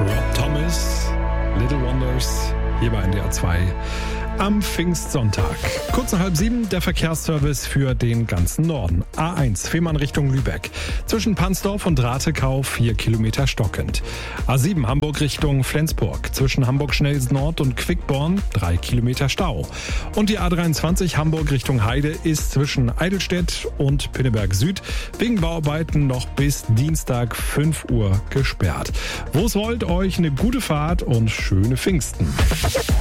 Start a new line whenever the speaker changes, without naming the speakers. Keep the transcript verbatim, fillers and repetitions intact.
Rob Thomas, Little Wonders, hier bei N D R zwei am Pfingstsonntag. Kurz nach halb sieben der Verkehrsservice für den ganzen Norden. A eins, Fehmarn Richtung Lübeck. Zwischen Pansdorf und Rathekau vier Kilometer stockend. A sieben, Hamburg Richtung Flensburg. Zwischen Hamburg-Schnells Nord und Quickborn drei Kilometer Stau. Und die A dreiundzwanzig, Hamburg Richtung Heide, ist zwischen Eidelstedt und Pinneberg Süd wegen Bauarbeiten noch bis Dienstag fünf Uhr gesperrt. Wo es wollt, euch eine gute Fahrt und schöne Pfingsten.